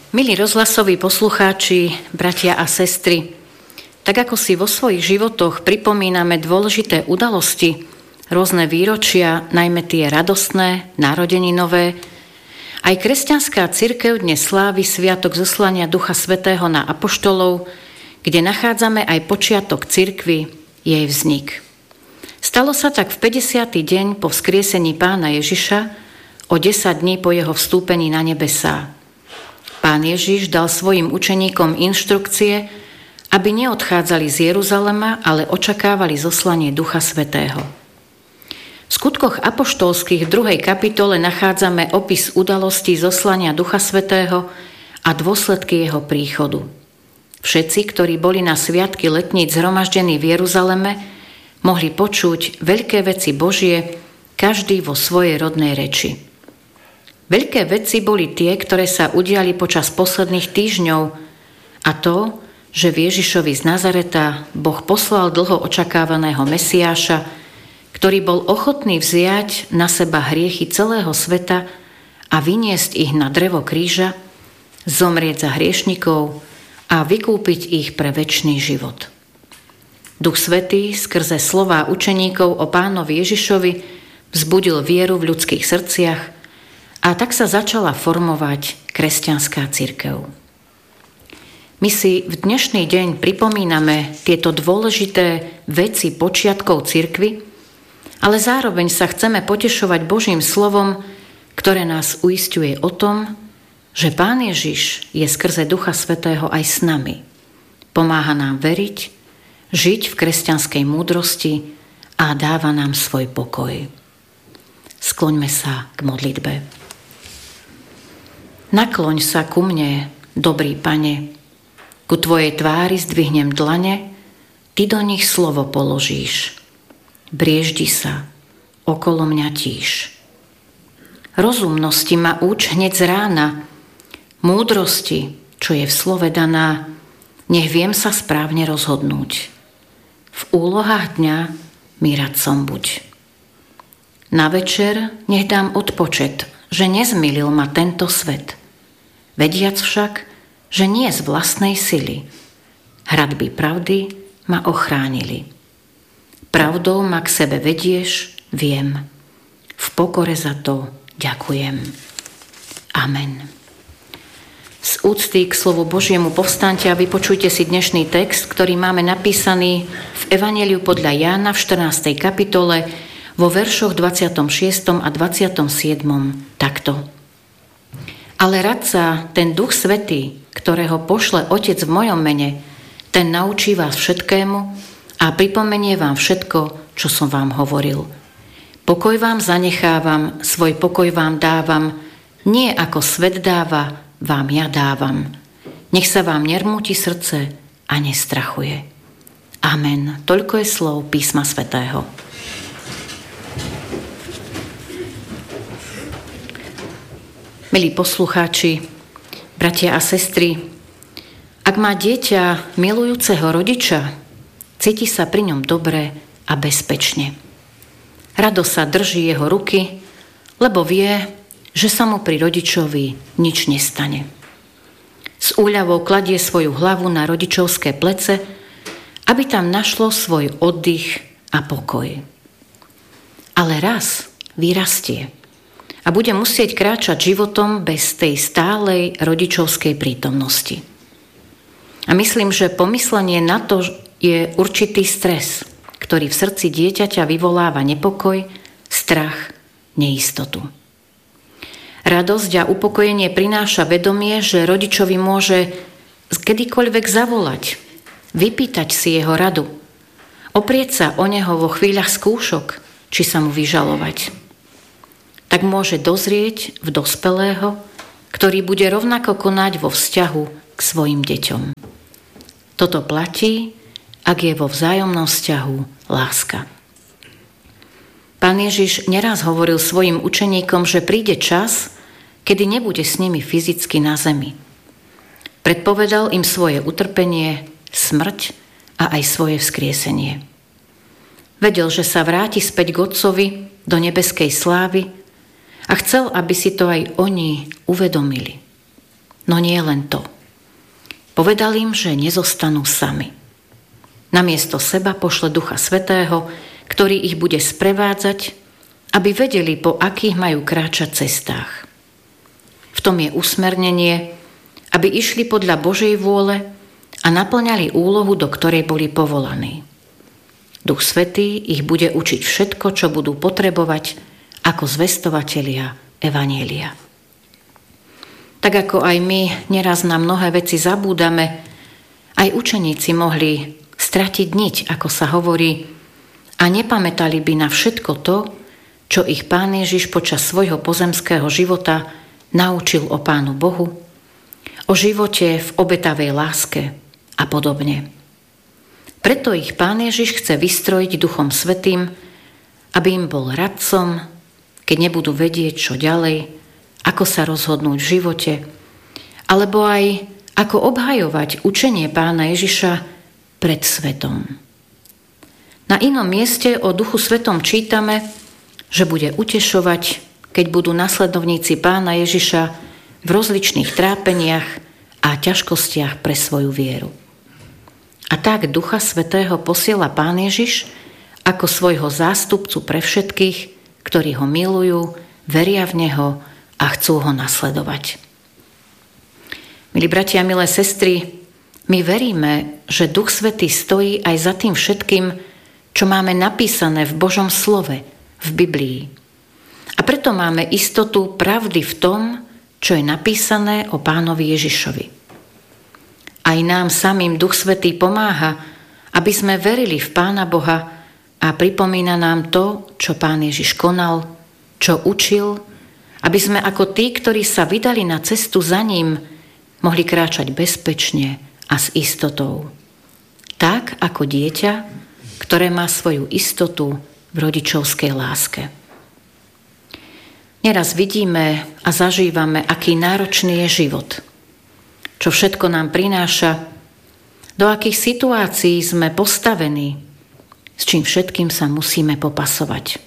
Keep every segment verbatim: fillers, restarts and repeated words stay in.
Milí rozhlasoví poslucháči, bratia a sestry, tak ako si vo svojich životoch pripomíname dôležité udalosti, rôzne výročia, najmä tie radostné, narodeninové, aj kresťanská cirkev dnes slávi sviatok zoslania Ducha Svätého na apoštolov, kde nachádzame aj počiatok cirkvi, jej vznik. Stalo sa tak v päťdesiaty deň po vzkriesení Pána Ježiša, o desať dní po jeho vstúpení na nebesá. Pán Ježiš dal svojim učeníkom inštrukcie, aby neodchádzali z Jeruzalema, ale očakávali zoslanie Ducha Svätého. V skutkoch apoštolských v druhej kapitole nachádzame opis udalostí zoslania Ducha Svätého a dôsledky jeho príchodu. Všetci, ktorí boli na sviatky letníc zhromaždení v Jeruzaleme, mohli počuť veľké veci Božie, každý vo svojej rodnej reči. Veľké veci boli tie, ktoré sa udiali počas posledných týždňov, a to, že v Ježišovi z Nazareta Boh poslal dlho očakávaného Mesiáša, ktorý bol ochotný vziať na seba hriechy celého sveta a vyniesť ich na drevo kríža, zomrieť za hriešnikov a vykúpiť ich pre večný život. Duch Svätý skrze slová učeníkov o Pánovi Ježišovi vzbudil vieru v ľudských srdciach, a tak sa začala formovať kresťanská cirkev. My si v dnešný deň pripomíname tieto dôležité veci počiatkov cirkvi, ale zároveň sa chceme potešovať Božím slovom, ktoré nás uisťuje o tom, že Pán Ježiš je skrze Ducha Svätého aj s nami. Pomáha nám veriť, žiť v kresťanskej múdrosti a dáva nám svoj pokoj. Skloňme sa k modlitbe. Nakloň sa ku mne, dobrý Pane, ku Tvojej tvári zdvihnem dlane, Ty do nich slovo položíš. Brieždi sa, okolo mňa tíš. Rozumnosti ma úč hneď z rána, múdrosti, čo je v slove daná, nech viem sa správne rozhodnúť. V úlohách dňa mi radcom buď. Na večer nech dám odpočet, že nezmýlil ma tento svet. Vediac však, že nie z vlastnej sily. Hradby pravdy ma ochránili. Pravdou ma k sebe vedieš, viem. V pokore za to ďakujem. Amen. Z úcty k slovu Božiemu povstaňte a vypočujte si dnešný text, ktorý máme napísaný v Evanjeliu podľa Jána v štrnástej kapitole vo veršoch dvadsiatom šiestom a dvadsiatom siedmom takto. Ale radca, ten Duch Svätý, ktorého pošle Otec v mojom mene, ten naučí vás všetkému a pripomenie vám všetko, čo som vám hovoril. Pokoj vám zanechávam, svoj pokoj vám dávam, nie ako svet dáva, vám ja dávam. Nech sa vám nermúti srdce a nestrachuje. Amen. Toľko je slov písma svätého. Milí poslucháči, bratia a sestry, ak má dieťa milujúceho rodiča, cíti sa pri ňom dobre a bezpečne. Rado sa drží jeho ruky, lebo vie, že sa mu pri rodičovi nič nestane. S úľavou kladie svoju hlavu na rodičovské plece, aby tam našlo svoj oddych a pokoj. Ale raz vyrastie a bude musieť kráčať životom bez tej stálej rodičovskej prítomnosti. A myslím, že pomyslenie na to je určitý stres, ktorý v srdci dieťaťa vyvoláva nepokoj, strach, neistotu. Radosť a upokojenie prináša vedomie, že rodičovi môže kedykoľvek zavolať, vypýtať si jeho radu, oprieť sa o neho vo chvíľach skúšok, či sa mu vyžalovať. Tak môže dozrieť v dospelého, ktorý bude rovnako konať vo vzťahu k svojim deťom. Toto platí, ak je vo vzájomnom vzťahu láska. Pán Ježiš neraz hovoril svojim učeníkom, že príde čas, kedy nebude s nimi fyzicky na zemi. Predpovedal im svoje utrpenie, smrť a aj svoje vzkriesenie. Vedel, že sa vráti späť k Otcovi do nebeskej slávy a chcel, aby si to aj oni uvedomili. No nie len to. Povedal im, že nezostanú sami. Namiesto seba pošle Ducha Svätého, ktorý ich bude sprevádzať, aby vedeli, po akých majú kráčať cestách. V tom je usmernenie, aby išli podľa Božej vôle a naplňali úlohu, do ktorej boli povolaní. Duch Svätý ich bude učiť všetko, čo budú potrebovať ako zvestovatelia evanjelia. Tak ako aj my neraz na mnohé veci zabúdame, aj učeníci mohli stratiť niť, ako sa hovorí, a nepamätali by na všetko to, čo ich Pán Ježiš počas svojho pozemského života naučil o Pánu Bohu, o živote v obetavej láske a podobne. Preto ich Pán Ježiš chce vystrojiť Duchom Svätým, aby im bol radcom, keď nebudú vedieť, čo ďalej, ako sa rozhodnúť v živote, alebo aj ako obhajovať učenie Pána Ježiša pred svetom. Na inom mieste o Duchu Svätom čítame, že bude utešovať, keď budú nasledovníci Pána Ježiša v rozličných trápeniach a ťažkostiach pre svoju vieru. A tak Ducha Svätého posiela Pán Ježiš ako svojho zástupcu pre všetkých, ktorí ho milujú, veria v neho a chcú ho nasledovať. Milí bratia, milé sestry, my veríme, že Duch Svätý stojí aj za tým všetkým, čo máme napísané v Božom slove, v Biblii. A preto máme istotu pravdy v tom, čo je napísané o Pánovi Ježišovi. Aj nám samým Duch Svätý pomáha, aby sme verili v Pána Boha a pripomína nám to, čo Pán Ježiš konal, čo učil, aby sme ako tí, ktorí sa vydali na cestu za ním, mohli kráčať bezpečne a s istotou. Tak ako dieťa, ktoré má svoju istotu v rodičovskej láske. Neraz vidíme a zažívame, aký náročný je život. Čo všetko nám prináša, do akých situácií sme postavení, s čím všetkým sa musíme popasovať.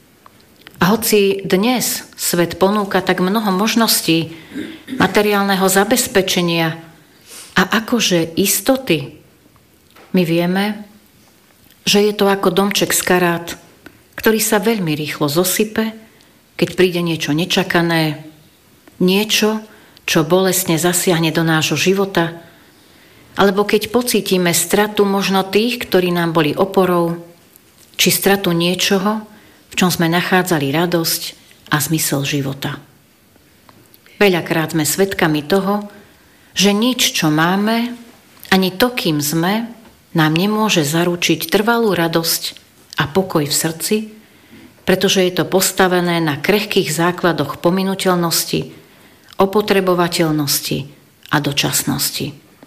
A hoci dnes svet ponúka tak mnoho možností materiálneho zabezpečenia a akože istoty, my vieme, že je to ako domček z karát, ktorý sa veľmi rýchlo zosype, keď príde niečo nečakané, niečo, čo bolestne zasiahne do nášho života, alebo keď pocítime stratu možno tých, ktorí nám boli oporou, či stratu niečoho, v čom sme nachádzali radosť a zmysel života. Veľakrát sme svedkami toho, že nič, čo máme, ani to, kým sme, nám nemôže zaručiť trvalú radosť a pokoj v srdci, pretože je to postavené na krehkých základoch pominuteľnosti, opotrebovateľnosti a dočasnosti.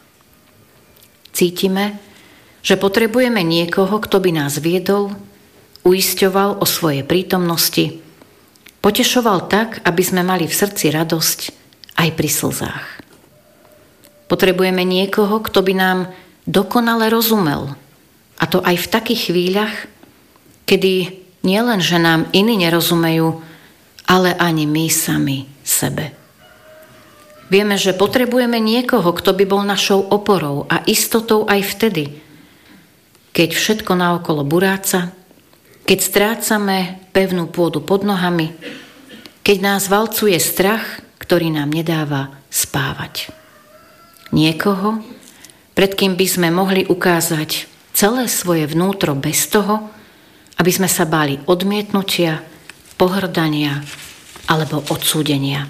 Cítime, že potrebujeme niekoho, kto by nás viedol, uisťoval o svojej prítomnosti, potešoval tak, aby sme mali v srdci radosť aj pri slzách. Potrebujeme niekoho, kto by nám dokonale rozumel, a to aj v takých chvíľach, kedy nielen, že nám iní nerozumejú, ale ani my sami sebe. Vieme, že potrebujeme niekoho, kto by bol našou oporou a istotou aj vtedy, keď všetko naokolo buráca, keď strácame pevnú pôdu pod nohami, keď nás valcuje strach, ktorý nám nedáva spávať. Niekoho, pred kým by sme mohli ukázať celé svoje vnútro bez toho, aby sme sa báli odmietnutia, pohrdania alebo odsúdenia.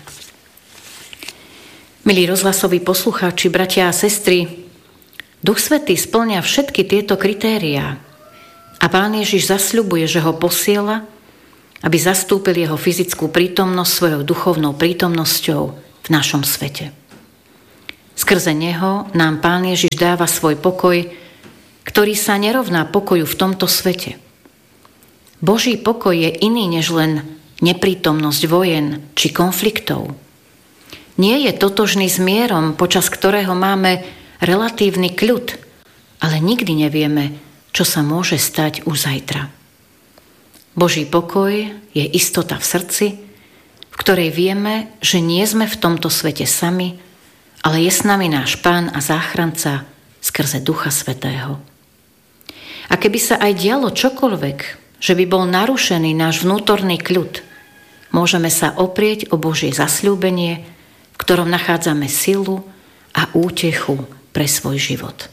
Milí rozhlasoví poslucháči, bratia a sestry, Duch Svätý spĺňa všetky tieto kritériá a Pán Ježiš zasľubuje, že ho posiela, aby zastúpil jeho fyzickú prítomnosť svojou duchovnou prítomnosťou v našom svete. Skrze neho nám Pán Ježiš dáva svoj pokoj, ktorý sa nerovná pokoju v tomto svete. Boží pokoj je iný než len neprítomnosť vojen či konfliktov. Nie je totožný s mierom, počas ktorého máme relatívny kľud, ale nikdy nevieme, čo sa môže stať už zajtra. Boží pokoj je istota v srdci, v ktorej vieme, že nie sme v tomto svete sami, ale je s nami náš Pán a záchranca skrze Ducha Svätého. A keby sa aj dialo čokoľvek, že by bol narušený náš vnútorný kľud, môžeme sa oprieť o Božie zasľúbenie, v ktorom nachádzame silu a útechu pre svoj život.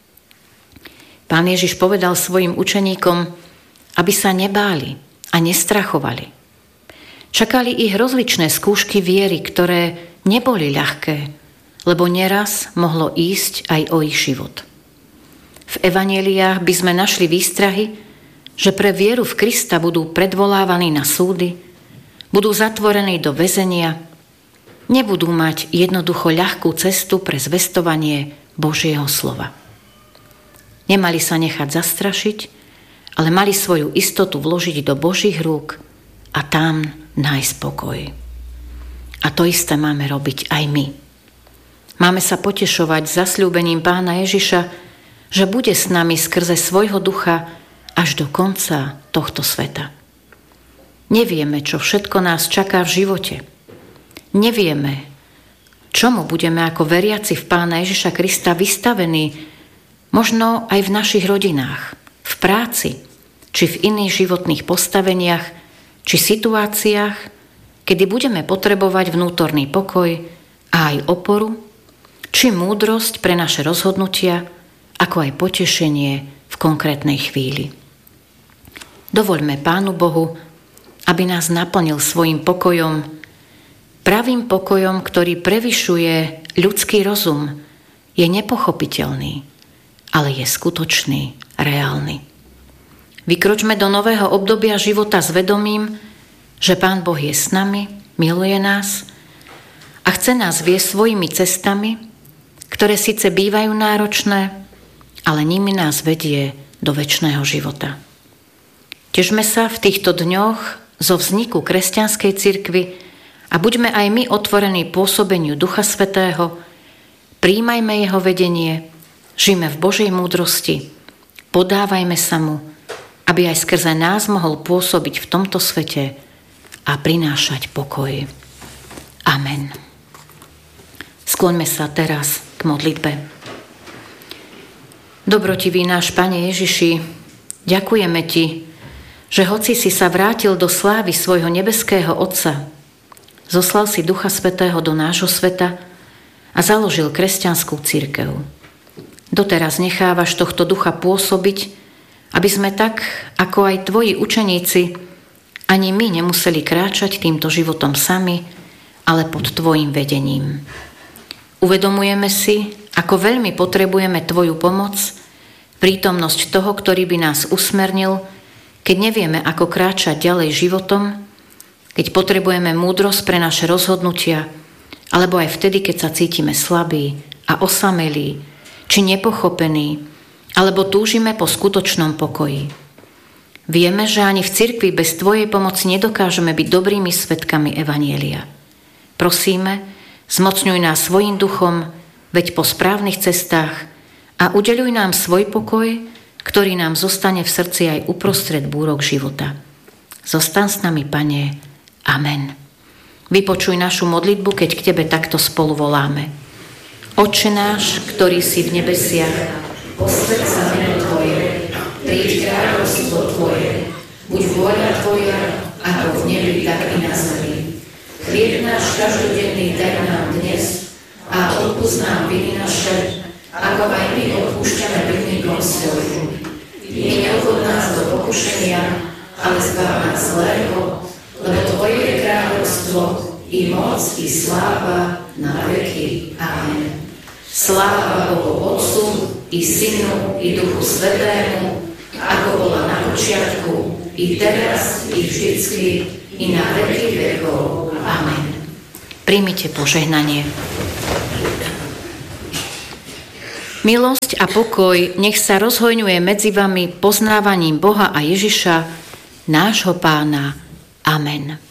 Pán Ježiš povedal svojim učeníkom, aby sa nebáli a nestrachovali. Čakali ich rozličné skúšky viery, ktoré neboli ľahké, lebo neraz mohlo ísť aj o ich život. V evanjeliách by sme našli výstrahy, že pre vieru v Krista budú predvolávaní na súdy, budú zatvorení do väzenia, nebudú mať jednoducho ľahkú cestu pre zvestovanie Božieho slova. Nemali sa nechať zastrašiť, ale mali svoju istotu vložiť do Božích rúk a tam nájsť pokoj. A to isté máme robiť aj my. Máme sa potešovať zasľúbením Pána Ježiša, že bude s nami skrze svojho ducha až do konca tohto sveta. Nevieme, čo všetko nás čaká v živote. Nevieme, čomu budeme ako veriaci v Pána Ježiša Krista vystavení, možno aj v našich rodinách, v práci, či v iných životných postaveniach, či situáciách, kedy budeme potrebovať vnútorný pokoj a aj oporu, či múdrosť pre naše rozhodnutia, ako aj potešenie v konkrétnej chvíli. Dovoľme Pánu Bohu, aby nás naplnil svojim pokojom, pravým pokojom, ktorý prevyšuje ľudský rozum, je nepochopiteľný, ale je skutočný, reálny. Vykročme do nového obdobia života s vedomím, že Pán Boh je s nami, miluje nás a chce nás viesť svojimi cestami, ktoré síce bývajú náročné, ale nimi nás vedie do večného života. Težme sa v týchto dňoch zo vzniku kresťanskej cirkvi a buďme aj my otvorení pôsobeniu Ducha Svätého, prijímajme jeho vedenie, žijme v Božej múdrosti, podávajme sa mu, aby aj skrze nás mohol pôsobiť v tomto svete a prinášať pokoj. Amen. Skloňme sa teraz k modlitbe. Dobrotivý náš Pane Ježiši, ďakujeme Ti, že hoci si sa vrátil do slávy svojho nebeského Otca, zoslal si Ducha Svätého do nášho sveta a založil kresťanskú cirkev. Doteraz nechávaš tohto ducha pôsobiť, aby sme tak, ako aj tvoji učeníci, ani my nemuseli kráčať týmto životom sami, ale pod tvojim vedením. Uvedomujeme si, ako veľmi potrebujeme tvoju pomoc, prítomnosť toho, ktorý by nás usmernil, keď nevieme, ako kráčať ďalej životom, keď potrebujeme múdrosť pre naše rozhodnutia, alebo aj vtedy, keď sa cítime slabí a osamelí, či nepochopení, alebo túžime po skutočnom pokoji. Vieme, že ani v cirkvi bez tvojej pomoci nedokážeme byť dobrými svedkami evanjelia. Prosíme, zmocňuj nás svojím duchom, veď po správnych cestách a udeľuj nám svoj pokoj, ktorý nám zostane v srdci aj uprostred búrok života. Zostaň s nami, Pane. Amen. Vypočuj našu modlitbu, keď k Tebe takto spolu voláme. Otče náš, ktorý si v nebesiach, posväť sa meno Tvoje, príď kráľovstvo Tvoje, buď vôľa Tvoja, ako v nebi, tak i na zemi. Chlieb náš každodenný daj nám dnes a odpusť nám viny naše, ako aj my odpúšťame vinníkom svojim. I neuvod nás do pokušenia, ale zbav nás zlého, lebo Tvoje je kráľovstvo, i moc, i sláva na veky. Amen. Sláva Bohu Otcu, i Synu, i Duchu Svätému, ako bola na počiatku, i teraz, i vždycky, i na veky vekov. Amen. Príjmite požehnanie. Milosť a pokoj nech sa rozhojňuje medzi vami poznávaním Boha a Ježiša, nášho Pána. Amen.